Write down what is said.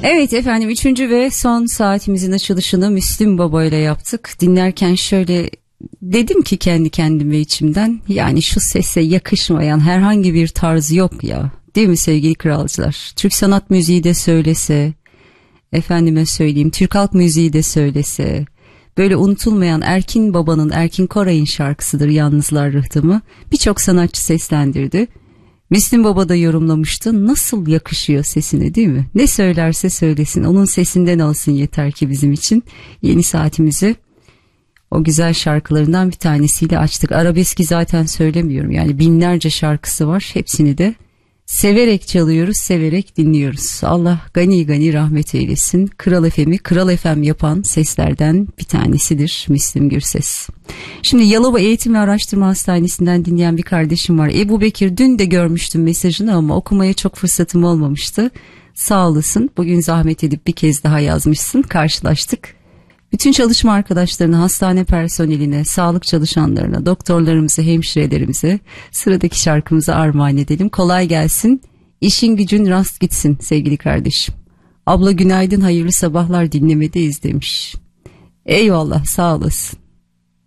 Evet efendim, 3. ve son saatimizin açılışını Müslüm Baba ile yaptık. Dinlerken şöyle dedim ki kendi kendime içimden, yani şu sese yakışmayan herhangi bir tarz yok ya, değil mi sevgili kralcılar? Türk sanat müziği de söylese, efendime söyleyeyim Türk halk müziği de söylese, böyle unutulmayan Erkin Baba'nın, Erkin Koray'ın şarkısıdır Yalnızlar Rıhtımı. Birçok sanatçı seslendirdi. Müslüm Baba da yorumlamıştı. Nasıl yakışıyor sesine, değil mi? Ne söylerse söylesin, onun sesinden alsın yeter ki bizim için. Yeni saatimizi o güzel şarkılarından bir tanesiyle açtık. Arabeski zaten söylemiyorum. Yani binlerce şarkısı var. Hepsini de severek çalıyoruz, severek dinliyoruz. Allah gani gani rahmet eylesin. Kral FM'i Kral FM yapan seslerden bir tanesidir Müslüm Gürses. Şimdi Yalova Eğitim ve Araştırma Hastanesi'nden dinleyen bir kardeşim var. Ebu Bekir, dün de görmüştüm mesajını ama okumaya çok fırsatım olmamıştı. Sağ olasın. Bugün zahmet edip bir kez daha yazmışsın. Karşılaştık. Bütün çalışma arkadaşlarına, hastane personeline, sağlık çalışanlarına, doktorlarımıza, hemşirelerimize sıradaki şarkımızı armağan edelim. Kolay gelsin, işin gücün rast gitsin sevgili kardeşim. Abla günaydın, hayırlı sabahlar, dinlemedeyiz demiş. Eyvallah, sağ olasın.